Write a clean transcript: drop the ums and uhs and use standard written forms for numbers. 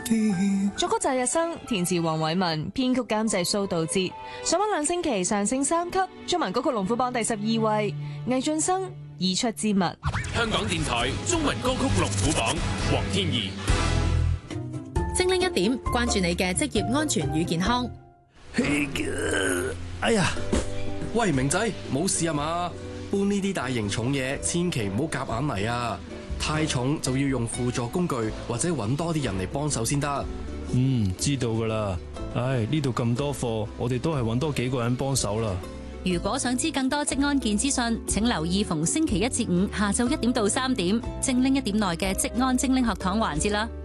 啲。 作曲澤日生，填詞黃偉文，編曲監製蘇道哲。上溫2星期上升3級，中文歌曲龍虎榜第12位。魏浚笙已出之物。 香港電台中文歌曲龍虎榜，黃天怡。 精靈一點，關注你嘅職業安全與健康。 哎呀，喂，明仔，冇事啊嘛？搬呢啲大型重嘢，千祈唔好夾硬嚟啊！太重就要用輔助工具，或者揾多啲人嚟幫手先得。 知道噶啦。唉，呢度咁多貨，我哋都係揾多幾個人幫手啦。 如果想知更多職安健資訊，請留意逢星期1至5下晝1點到3點，精靈一點內嘅職安精靈學堂環節啦。